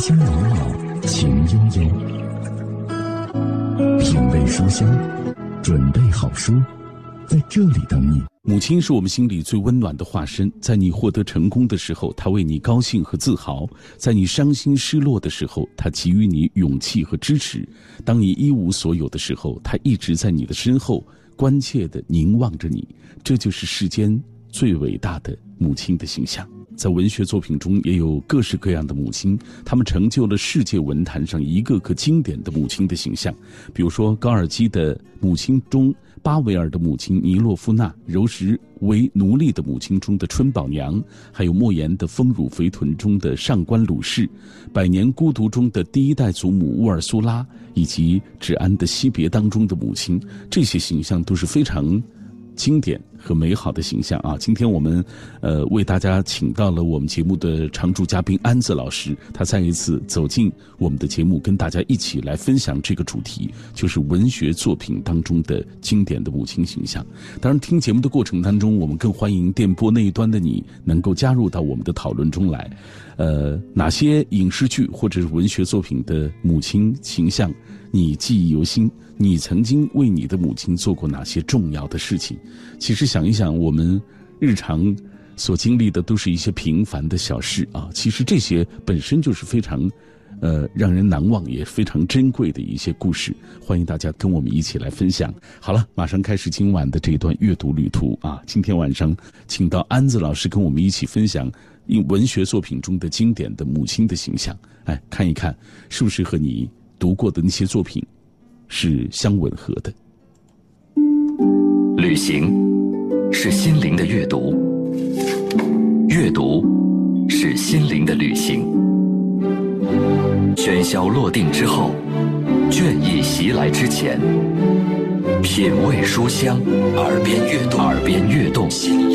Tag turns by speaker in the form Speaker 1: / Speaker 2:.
Speaker 1: 香袅袅，情悠悠。品味书香，准备好书，在这里等你。
Speaker 2: 母亲是我们心里最温暖的化身，在你获得成功的时候，她为你高兴和自豪；在你伤心失落的时候，她给予你勇气和支持；当你一无所有的时候，她一直在你的身后关切地凝望着你。这就是世间最伟大的母亲的形象。在文学作品中也有各式各样的母亲，她们成就了世界文坛上一个个经典的母亲的形象。比如说高尔基的母亲中巴维尔的母亲尼洛夫娜，柔石为奴隶的母亲中的春宝娘，还有莫言的丰乳肥臀中的上官鲁氏，百年孤独中的第一代祖母乌尔苏拉，以及芷安的惜别当中的母亲，这些形象都是非常经典和美好的形象啊！今天我们为大家请到了我们节目的常驻嘉宾安子老师，他再一次走进我们的节目，跟大家一起来分享这个主题，就是文学作品当中的经典的母亲形象。当然，听节目的过程当中，我们更欢迎电波那一端的你能够加入到我们的讨论中来。哪些影视剧或者是文学作品的母亲形象你记忆犹新？你曾经为你的母亲做过哪些重要的事情？其实想一想，我们日常所经历的都是一些平凡的小事啊，其实这些本身就是非常让人难忘也非常珍贵的一些故事，欢迎大家跟我们一起来分享。好了，马上开始今晚的这段阅读旅途啊！今天晚上请到安子老师跟我们一起分享文学作品中的经典的母亲的形象，看一看是不是和你读过的那些作品是相吻合的。
Speaker 3: 旅行是心灵的阅读，阅读是心灵的旅行。喧嚣落定之后，倦意袭来之前，品味书香，耳边跃动，